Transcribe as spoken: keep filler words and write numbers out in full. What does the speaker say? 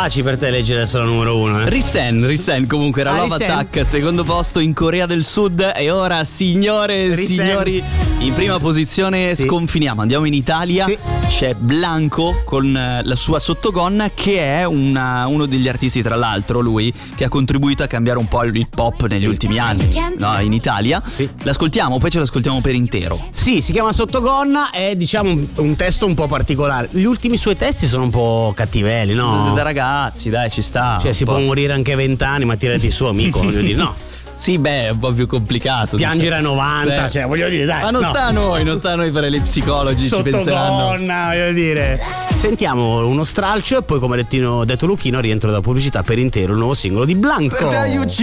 facili per te leggere adesso la numero uno. Eh? Risen, Risen comunque era Ah, Love Risen. Attack, secondo posto in Corea del Sud. E ora, signore e Risen. signori, in prima posizione Sì. sconfiniamo, andiamo in Italia. Sì. C'è Blanco con eh, la sua Sottogonna, che è una- uno degli artisti, tra l'altro lui, che ha contribuito a cambiare un po' il il pop negli ultimi anni, no, in Italia. Sì. L'ascoltiamo, poi ce l'ascoltiamo per intero. Sì, si chiama Sottogonna, è diciamo un, un testo un po' particolare. Gli ultimi suoi testi sono un po' cattivelli, no? Da ragazzi, dai, ci sta. Cioè un si po'. può morire anche a vent'anni, ma tirati il suo amico, voglio dire, no. Sì, beh, è un po' più complicato. Piangere a novanta, Sì. cioè voglio dire, dai. Ma non no. sta a noi, non sta a noi fare le psicologi, ci penseranno. Sottogonna, voglio dire. Sentiamo uno stralcio e poi, come detto, detto Lucchino, rientro da pubblicità per intero il nuovo singolo di Blanco.